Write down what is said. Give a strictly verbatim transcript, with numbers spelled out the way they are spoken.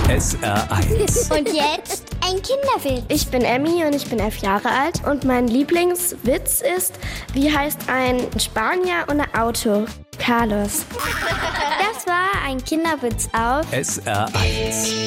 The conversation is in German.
S R eins. Und jetzt ein Kinderwitz. Ich bin Emmy und ich bin elf Jahre alt. Und mein Lieblingswitz ist, wie heißt ein Spanier ohne Auto? Carlos. Das war ein Kinderwitz auf S R eins.